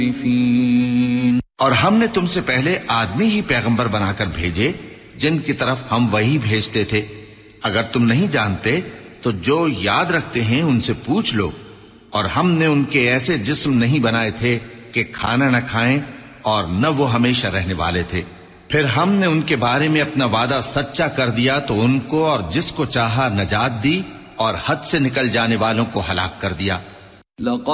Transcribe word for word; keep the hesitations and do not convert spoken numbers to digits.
और हमने तुमसे पहले आदमी ही पैगंबर बनाकर भेजे जिनकी तरफ हम वही भेजते थे। अगर तुम नहीं जानते तो जो याद रखते हैं उनसे पूछ लो। और हमने उनके ऐसे जिस्म नहीं बनाए थे कि खाना न खाएं और न वो हमेशा रहने वाले थे। फिर हमने उनके बारे में अपना वादा सच्चा कर दिया तो उनको और जिसको चाहा नजात दी और हद से निकल जाने वालों को हलाक कर दिया।